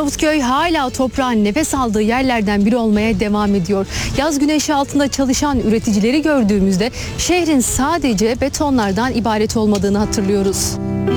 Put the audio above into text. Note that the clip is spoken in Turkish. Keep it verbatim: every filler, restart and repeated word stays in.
Arnavutköy hala toprağın nefes aldığı yerlerden biri olmaya devam ediyor. Yaz güneşi altında çalışan üreticileri gördüğümüzde şehrin sadece betonlardan ibaret olmadığını hatırlıyoruz.